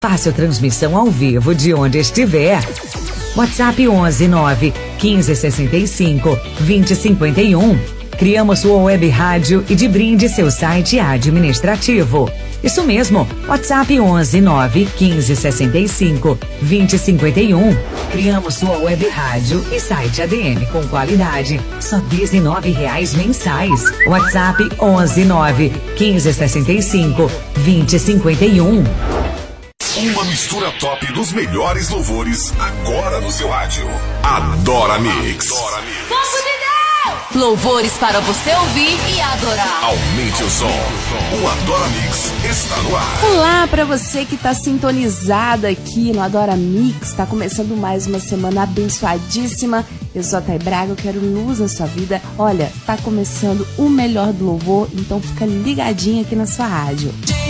Faça a transmissão ao vivo de onde estiver. WhatsApp 11 9 15 65 20 51. Criamos sua web rádio e de brinde seu site administrativo. Isso mesmo, WhatsApp 11 9 15 65 20 51. Criamos sua web rádio e site ADM com qualidade, só R$19 mensais. WhatsApp 11 9 15 65 20 51. Uma mistura top dos melhores louvores agora no seu rádio. Adora Mix. Fogo de Deus! Louvores para você ouvir e adorar. Aumente o som. O Adora Mix está no ar. Olá para você que está sintonizado aqui no Adora Mix. Está começando mais uma semana abençoadíssima. Eu sou a Thay Braga, eu quero luz na sua vida. Olha, tá começando o melhor do louvor, então fica ligadinho aqui na sua rádio.